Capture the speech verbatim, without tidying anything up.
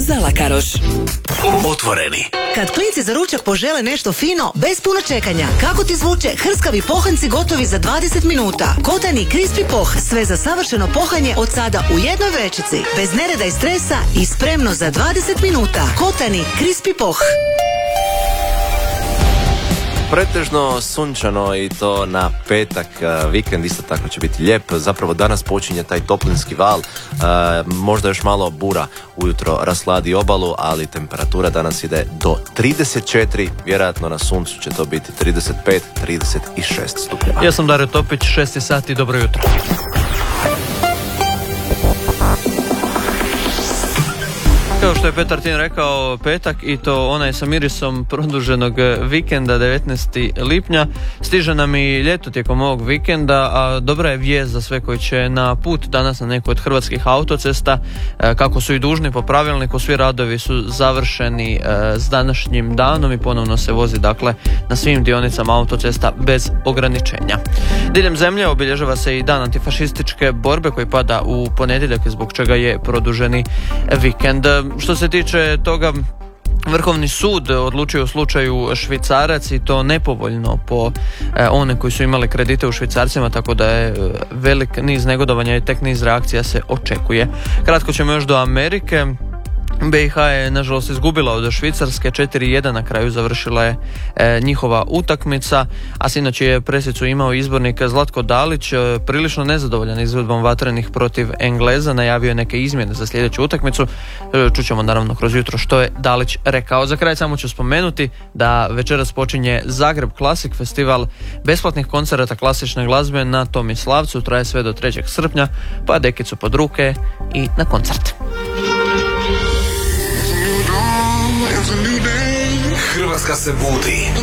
Zalakaroš. Otvoreni. Kad klinci za ručak požele nešto fino, bez puno čekanja, kako ti zvuče hrskavi pohanci gotovi za dvadeset minuta. Kotani Crispy Poh, sve za savršeno pohanje od sada u jednoj vrećici. Bez nereda i stresa i spremno za dvadeset minuta. Kotani Crispy Poh. Pretežno sunčano i to na petak, vikend isto tako će biti lijep. Zapravo danas počinje taj toplinski val, možda još malo bura ujutro rasladi obalu, ali temperatura danas ide do trideset četiri, vjerojatno na suncu će to biti trideset pet do trideset šest stupnjeva. Ja sam Dario Topić, šest sati, dobro jutro. Kao što je Petar Tin rekao, petak i to onaj sa mirisom produženog vikenda devetnaestog lipnja. Stiže nam i ljeto tijekom ovog vikenda, a dobra je vijest za sve koji će na put danas na neku od hrvatskih autocesta. Kako su i dužni po pravilniku, svi radovi su završeni s današnjim danom i ponovno se vozi dakle na svim dionicama autocesta bez ograničenja. Diljem zemlje obilježava se i dan antifašističke borbe koji pada u ponedjeljak, zbog čega je produženi vikend. Što se tiče toga, Vrhovni sud odlučio u slučaju Švicarac i to nepovoljno po e, one koji su imali kredite u švicarcima, tako da je velik niz negodovanja i tek niz reakcija se očekuje. Kratko ćemo još do Amerike. B i H je nažalost izgubila od Švicarske, četiri jedan na kraju završila je e, njihova utakmica, a sinoć je presicu imao izbornik Zlatko Dalić, e, prilično nezadovoljan izvedbom vatrenih protiv Engleza, najavio je neke izmjene za sljedeću utakmicu. E, čućemo naravno kroz jutro što je Dalić rekao. Za kraj samo ću spomenuti da večeras počinje Zagreb Classic, festival besplatnih koncerata klasične glazbe na Tomislavcu, traje sve do trećeg srpnja, pa dekicu pod ruke i na koncert. Hrvatska se budi.